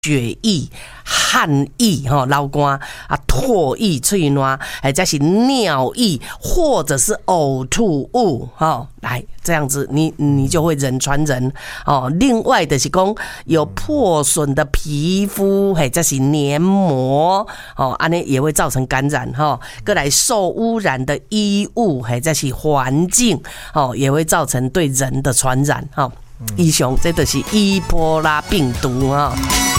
血液、汗液、流汗啊、唾液、喙烂，或者是尿液，或者是呕吐物，来这样子你就会人传人哦。另外的是讲有破损的皮肤，或者是黏膜哦，安尼也会造成感染哈。再来受污染的衣物，或者是环境哦，也会造成对人的传染哈。以上这就是伊波拉病毒哈。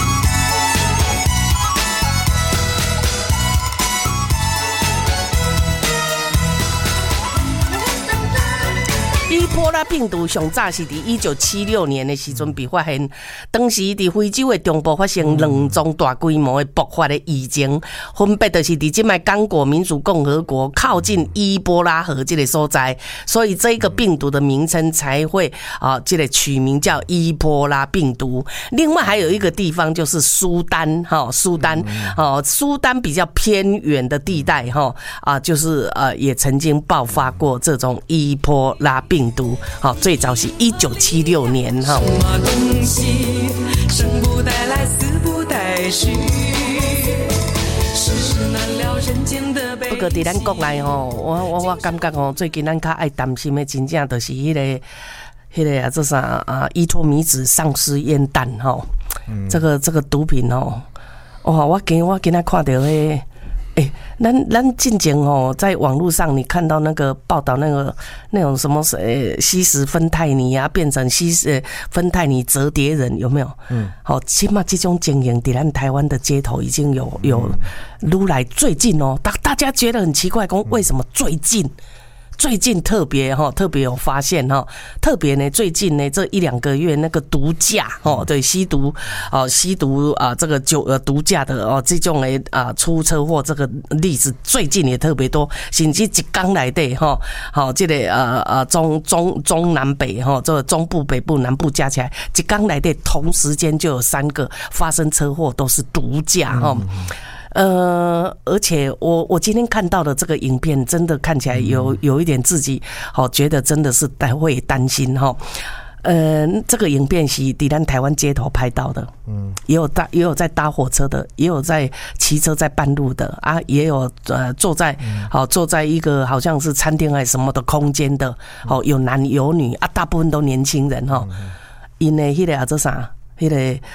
伊波拉病毒上早是伫1976年的时阵被发现，当时伫非洲的中部发生2宗大规模的爆发的疫情，分别就是伫即卖刚果民主共和国靠近伊波拉河这个所在，所以这个病毒的名称才会这个取名叫伊波拉病毒。另外还有一个地方就是苏丹苏丹比较偏远的地带就是也曾经爆发过这种伊波拉病毒，最早是1976年哈。什么东西生不带来死不带去，世事难料人间的悲剧。不过在咱国内我感觉最近咱较爱担心的真正就是迄个这啥伊托米子丧尸烟弹这个毒品我今仔看到咱进前在网络上你看到那个报道那种什么吸食芬太尼啊，变成芬太尼折叠人，有没有？起码这种经营在咱台湾的街头已经有愈来最近大家觉得很奇怪，为什么最近特别有发现特别呢，最近呢这1-2个月那个毒驾对吸毒这个毒驾的这种的出车祸这个例子最近也特别多，甚至一天内底这个中南北这个中部北部南部加起来一天内底同时间就有3个发生车祸都是毒驾而且我今天看到的这个影片，真的看起来有一点自己觉得真的是会担心这个影片是在咱台湾街头拍到的，也有在搭火车的，也有在骑车在半路的也有坐在一个好像是餐厅还是什么的空间的有男有女大部分都年轻人因为迄个这啥。迄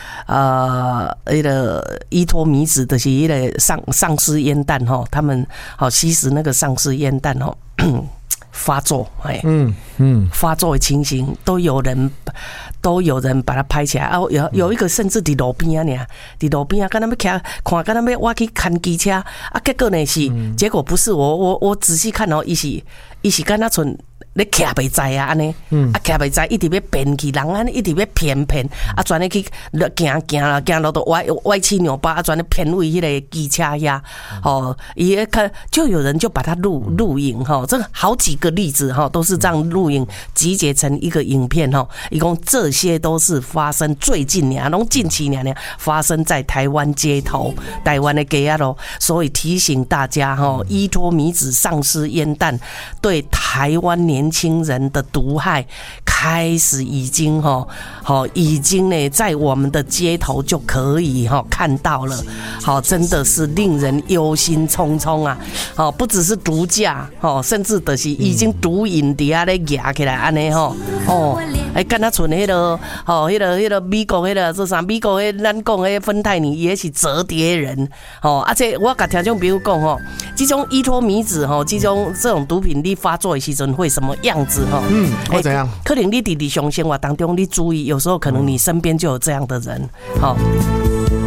个伊托米子就是迄个丧尸烟弹他们吸食那个丧尸烟弹发作发作的情形都有人把它拍起来有一个甚至伫路边伫路边跟他们看跟他们我去看机车结果呢是结果不是我仔细看伊是跟他存咧徛袂在安尼徛袂在，一直要骗去人安尼，一直要骗转咧去行路都歪七扭八转咧骗为迄个机车呀伊看就有人就把它录影这个好几个例子都是这样录影集结成一个影片一共这些都是发生最近近期发生在台湾街头台湾的街所以提醒大家伊托米子丧尸烟弹对台湾年轻人的毒害开始已经呢在我们的街头就可以看到了真的是令人忧心忡忡不只是毒驾甚至就是已经毒瘾底下咧压起来安尼敢若剩迄个美国迄个做啥美国咱讲迄芬太尼也是折叠人且我甲听众朋友讲这种伊托米子这种毒品你发作的时阵会什么样子会怎样？ 可能你在日常生活当中你注意，有时候可能你身边就有这样的人